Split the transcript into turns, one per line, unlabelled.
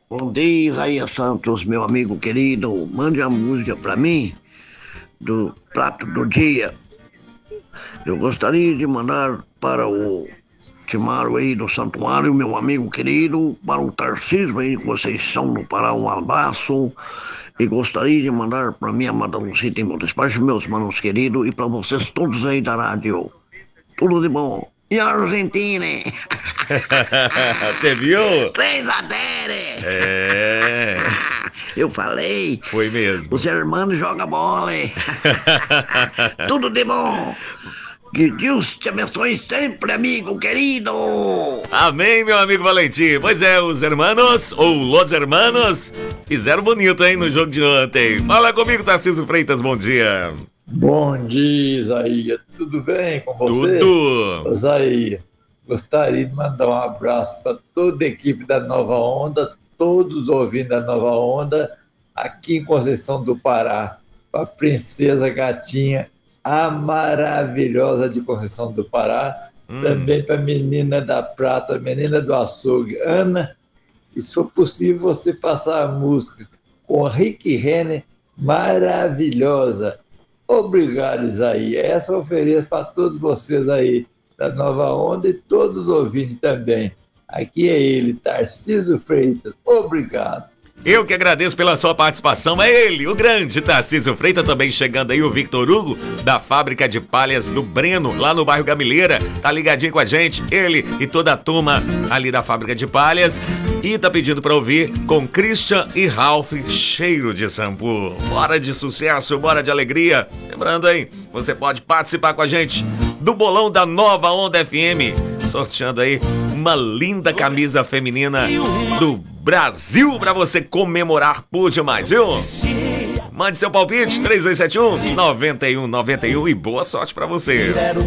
Bom dia, Isaías Santos, meu amigo querido. Mande a música pra mim do prato do dia. Eu gostaria de mandar para o Timário aí do Santuário, meu amigo querido, para o Tarcísio aí, Conceição no Pará, um abraço. E gostaria de mandar para minha amada Lucita em meu despacho, meus manos queridos, e para vocês todos aí da rádio. Tudo de bom. E a Argentina?
Você viu?
3-0.
É,
Eu falei,
foi mesmo.
os irmãos jogam bola. Tudo de bom. Que Deus te abençoe sempre, amigo querido.
Amém, meu amigo Valentim. Pois é, os hermanos, ou los hermanos, fizeram bonito, hein, no jogo de ontem. Fala comigo, Tarcísio Freitas, bom dia.
Bom dia, Isaías. Tudo bem com você?
Tudo.
Isaías, gostaria de mandar um abraço para toda a equipe da Nova Onda, todos ouvindo a Nova Onda, aqui em Conceição do Pará, para a Princesa Gatinha, a maravilhosa de Conceição do Pará, também para a Menina da Prata, a Menina do Açougue, Ana, e se for possível você passar a música com Rick Renner, maravilhosa. Obrigado, Isaías. Essa eu ofereço para todos vocês aí da Nova Onda e todos os ouvintes também. Aqui é ele, Tarcísio Freitas. Obrigado.
Eu que agradeço pela sua participação. É ele, o grande Tarcísio Freitas, também chegando aí o Victor Hugo, da Fábrica de Palhas do Breno, lá no bairro Gamileira. Tá ligadinho com a gente, ele e toda a turma ali da Fábrica de Palhas. E tá pedindo pra ouvir com Christian e Ralph, Cheiro de Shampoo. Bora de sucesso, bora de alegria. Lembrando aí, você pode participar com a gente do bolão da Nova Onda FM, sorteando aí uma linda camisa feminina do Brasil pra você comemorar por demais, viu? Mande seu palpite, 3271-9191 e boa sorte pra você.